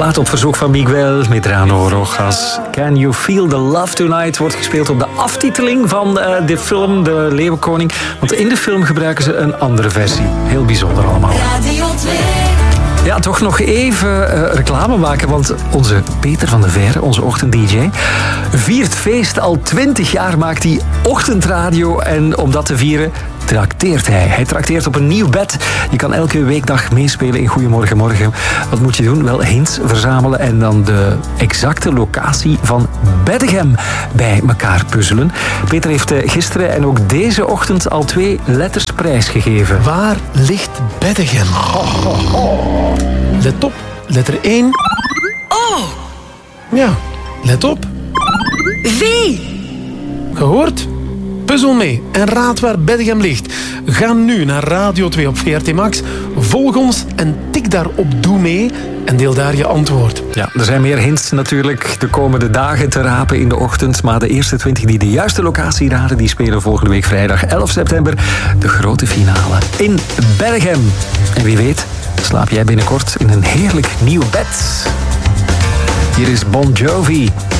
plaat op verzoek van Miguel Medrano Rojas. Can You Feel the Love Tonight wordt gespeeld op de aftiteling van de film De Leeuwenkoning. Want in de film gebruiken ze een andere versie. Heel bijzonder allemaal. Radio 2. Ja, toch nog even reclame maken, want onze Peter van der Veire, onze ochtend-dj, viert feest. Al 20 jaar maakt hij ochtendradio en om dat te vieren trakteert hij. Hij trakteert op een nieuw bed. Je kan elke weekdag meespelen in Goedemorgen Morgen. Wat moet je doen? Wel hints verzamelen en dan de exacte locatie van Beddegem bij elkaar puzzelen. Peter heeft gisteren en ook deze ochtend al 2 letters prijsgegeven. Waar ligt Beddegem? Let op, letter 1. Oh, Ja, let op. V. Gehoord? Puzzel mee en raad waar Beddegem ligt. Ga nu naar Radio 2 op VRT Max. Volg ons en tik daar op Doe mee en deel daar je antwoord. Ja, er zijn meer hints natuurlijk de komende dagen te rapen in de ochtend. Maar de eerste 20 die de juiste locatie raden, die spelen volgende week vrijdag 11 september de grote finale in Beddegem. En wie weet, slaap jij binnenkort in een heerlijk nieuw bed. Hier is Bon Jovi.